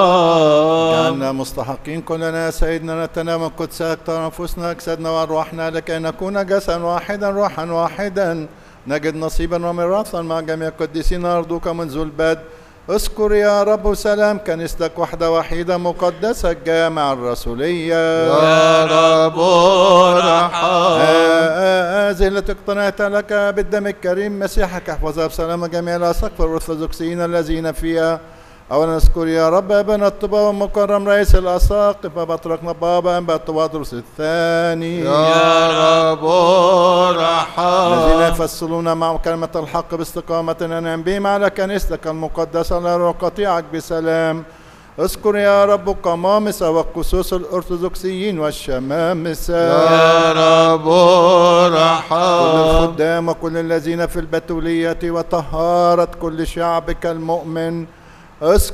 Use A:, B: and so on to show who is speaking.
A: جعلنا مستحقين كلنا سيدنا نتنام قدسك تنفسنا أجسادنا وأرواحنا لكي نكون جسدا واحدا روحا واحدا نجد نصيبا وميراثا مع جميع القديسين أرضك منذ البدء. اذكر يا رب سلام كنيستك وحدة وحيدة مقدسة الجامع الرسولية
B: يا رب ارحم.
A: هذه التي اقتنعت لك بالدم الكريم مسيحك احفظها بسلام جميع الأساقفة الأرثوذكسيين الذين فيها. أولا نذكر يا رب ابن الطباء ومكرم رئيس الأساقفة بطركنا بابا أنبا الطوادرس الثاني
B: يا رب ارحم.
A: الذين يفصلون مع كلمة الحق باستقامة أنعم بهم على كنيستك المقدسة لا قطيعك بسلام. اذكر يا رب القمامسة والقسوس الأرثوذكسيين والشمامسة
B: يا رب ارحم.
A: كل الخدام وكل الذين في البتولية وطهارة كل شعبك المؤمن. اذكر